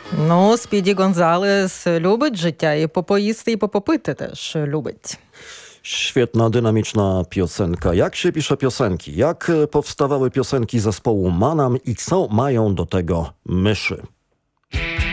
Ну, Спіді Гонзалес любить життя і попоїсти, і попопити też любить. Świetna, dynamiczna piosenka. Jak się pisze piosenki? Jak powstawały piosenki zespołu Manam i co mają do tego myszy?